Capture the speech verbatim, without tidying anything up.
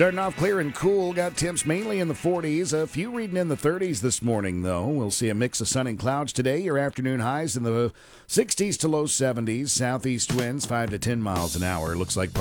Starting off clear and cool. Got temps mainly in the forties. A few reading in the thirties this morning, though. We'll see a mix of sun and clouds today. Your afternoon highs in the sixties to low seventies. Southeast winds five to ten miles an hour. Looks like